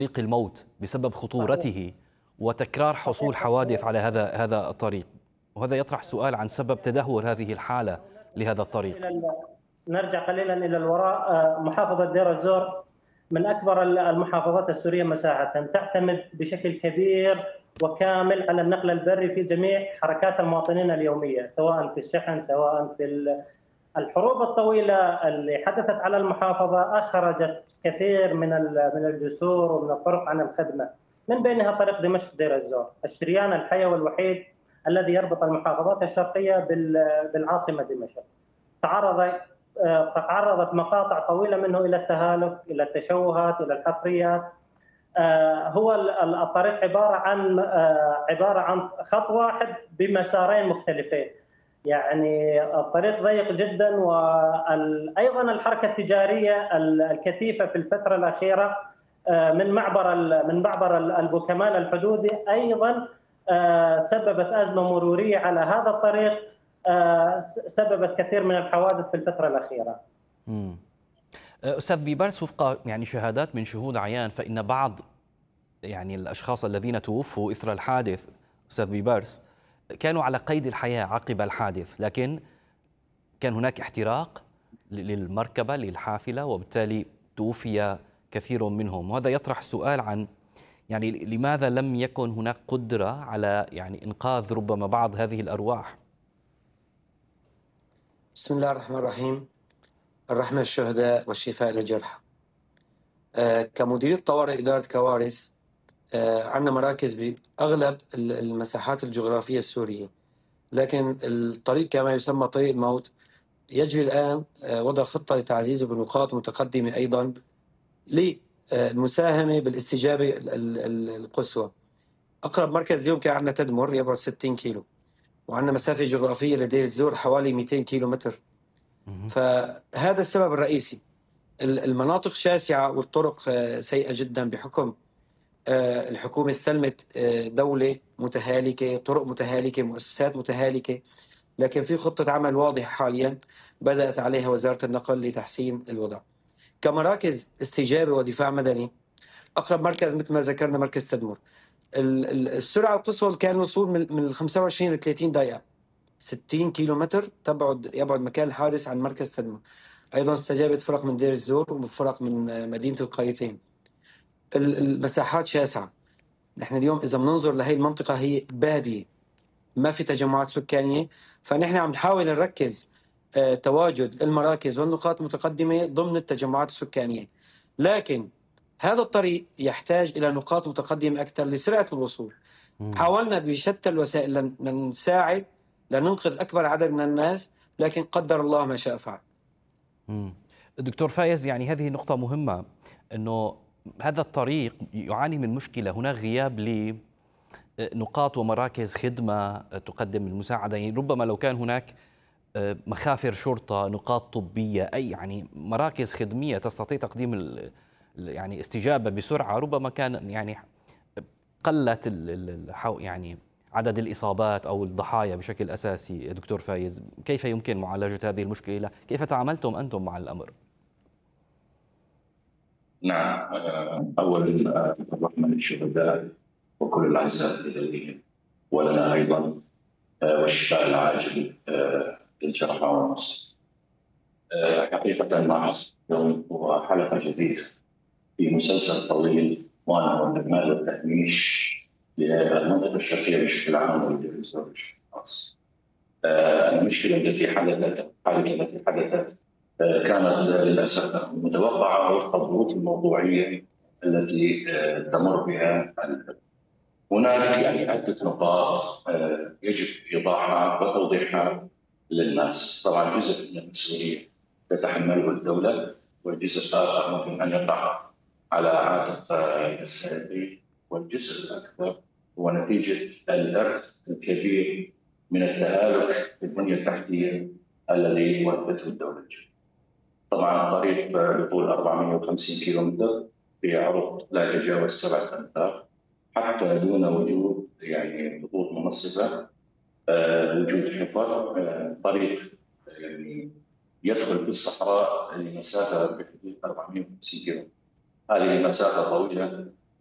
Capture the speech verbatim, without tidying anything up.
طريق الموت بسبب خطورته وتكرار حصول حوادث على هذا هذا الطريق، وهذا يطرح سؤال عن سبب تدهور هذه الحالة لهذا الطريق. نرجع قليلا إلى الوراء. محافظة دير الزور من أكبر المحافظات السورية مساحة، تعتمد بشكل كبير وكامل على النقل البري في جميع حركات المواطنين اليومية، سواء في الشحن سواء في الحروب الطويلة اللي حدثت على المحافظة. أخرجت كثير من من الجسور ومن الطرق عن الخدمة، من بينها طريق دمشق دير الزور، الشريان الحيوي الوحيد الذي يربط المحافظات الشرقية بالعاصمة دمشق. تعرض تعرضت مقاطع طويلة منه إلى التهالك، إلى التشوهات، إلى الحفريات. هو الطريق عبارة عن عبارة عن خط واحد بمسارين مختلفين، يعني الطريق ضيق جدا. وأيضا الحركة التجارية الكثيفة في الفترة الأخيرة من معبر من معبر البوكمال الحدودي أيضا سببت أزمة مرورية على هذا الطريق، سببت كثير من الحوادث في الفترة الأخيرة. مم. أستاذ بيبرس، وفق يعني شهادات من شهود عيان، فإن بعض يعني الأشخاص الذين توفوا إثر الحادث أستاذ بيبرس كانوا على قيد الحياة عقب الحادث، لكن كان هناك احتراق للمركبة للحافلة وبالتالي توفي كثير منهم. وهذا يطرح سؤال عن يعني لماذا لم يكن هناك قدرة على يعني إنقاذ ربما بعض هذه الأرواح؟ بسم الله الرحمن الرحيم. الرحمة للشهداء والشفاء للجرحى. آه كمدير طوارئ إدارة كوارث، آه عندنا مراكز بأغلب المساحات الجغرافية السورية، لكن الطريق كما يسمى طريق الموت يجري الآن آه وضع خطة لتعزيزه بنقاط متقدمة أيضا للمساهمة بالاستجابة القصوى. أقرب مركز اليوم كان عندنا تدمر يبعد ستين كيلو، وعندنا مسافة جغرافية لدير الزور حوالي مئتين كيلو متر. فهذا السبب الرئيسي. المناطق شاسعة والطرق سيئة جدا بحكم الحكومة استلمت دولة متهالكة، طرق متهالكة، مؤسسات متهالكة، لكن في خطة عمل واضحة حاليا بدأت عليها وزارة النقل لتحسين الوضع. كمراكز استجابة ودفاع مدني، أقرب مركز مثل ما ذكرنا مركز تدمر. السرعة القصوى كان الوصول من خمسة وعشرين ل ثلاثين دقيقة، ستين كيلو متر تبعد يبعد مكان الحادث عن مركز تدمر. أيضا استجابت فرق من دير الزور وفرق من مدينة القريتين. المساحات شاسعة. نحن اليوم إذا بننظر لهي المنطقة هي بادية، ما في تجمعات سكانية، فنحن عم نحاول نركز تواجد المراكز والنقاط المتقدمة ضمن التجمعات السكانية، لكن هذا الطريق يحتاج إلى نقاط متقدمة أكثر لسرعة الوصول. حاولنا بشتى الوسائل لنساعد لننقذ أكبر عدد من الناس، لكن قدر الله ما شاء فعل. دكتور فايز، يعني هذه نقطة مهمة، أنه هذا الطريق يعاني من مشكلة، هناك غياب لنقاط ومراكز خدمة تقدم المساعدة. يعني ربما لو كان هناك مخافر شرطة، نقاط طبية، أي يعني مراكز خدمية تستطيع تقديم يعني استجابة بسرعة، ربما كان يعني قلت يعني عدد الإصابات أو الضحايا بشكل أساسي. دكتور فايز، كيف يمكن معالجة هذه المشكلة؟ كيف تعاملتم أنتم مع الأمر؟ نعم، أولا الرحمة للشهداء وكل الأعزاء الذين ولنا أيضا، والشفاء العاجل للجرحى والمصاب. حقيقة ما حصل اليوم هو حلقة جديدة في مسلسل طويل، وأنا والنجمات والتهميش للمنطقة الشرقية بشكل عام ولدير الزور بشكل خاص. المشكلة التي حدثت الحادثة التي حدثت كانت للأسف متوقعة وفق الظروف الموضوعية التي تمر بها. هناك يعني عدة نقاط يجب إيضاحها وتوضيحها للناس. طبعا جزء من المسؤولية تتحمله الدولة، والجزء الآخر ممكن أن يقع على عاتق السائقين، والجزء الأكبر هو نتيجة الإرث الكبير من التهالك في البنية التحتية الذي ولدته الدولة. طبعا الطريق بطول أربعمئة وخمسين كيلومتر بعرض لا يتجاوز سبعة أمتار، حتى دون وجود يعني خطوط منصفة، آه، وجود حفر، آه، طريق يعني يدخل في الصحراء لمسافة بحدود أربعمئة وخمسين كيلومتر. هذه مسافة طويلة